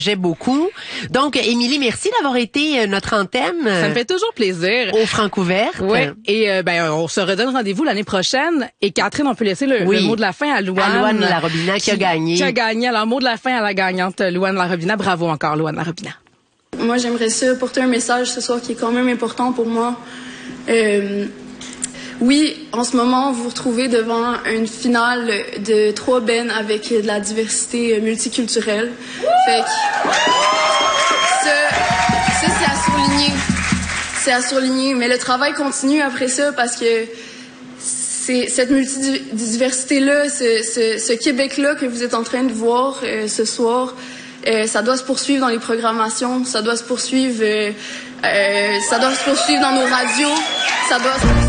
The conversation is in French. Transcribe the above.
J'aime beaucoup. Donc, Émilie, merci d'avoir été notre antenne. Ça me fait toujours plaisir. Au Francouverte. Oui. Et on se redonne rendez-vous l'année prochaine. Et Catherine, on peut laisser le mot de la fin à Louane. À Louane Larobina qui a gagné. Qui a gagné. Alors, mot de la fin à la gagnante, Louane Larobina. Bravo encore, Louane Larobina. Moi, j'aimerais ça porter un message ce soir qui est quand même important pour moi. Oui, en ce moment, vous vous retrouvez devant une finale de 3 bennes avec de la diversité multiculturelle. Fait que ça c'est à souligner. C'est à souligner. Mais le travail continue après ça parce que c'est cette multidiversité-là, ce Québec-là que vous êtes en train de voir ce soir, ça doit se poursuivre dans les programmations, ça doit se poursuivre dans nos radios, ça doit se poursuivre